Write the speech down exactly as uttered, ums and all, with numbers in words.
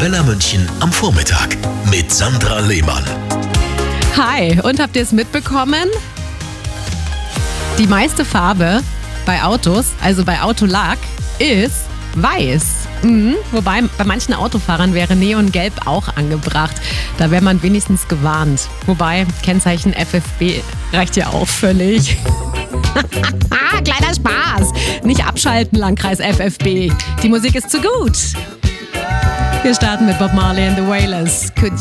Arabella München am Vormittag mit Sandra Lehmann. Hi, und habt ihr es mitbekommen? Die meiste Farbe bei Autos, also bei Autolack, ist weiß. Mhm. Wobei bei manchen Autofahrern wäre Neongelb auch angebracht. Da wäre man wenigstens gewarnt. Wobei, Kennzeichen F F B reicht ja auch völlig. Kleiner Spaß. Nicht abschalten, Landkreis F F B. Die Musik ist zu gut. Wir starten mit Bob Marley and the Wailers. Could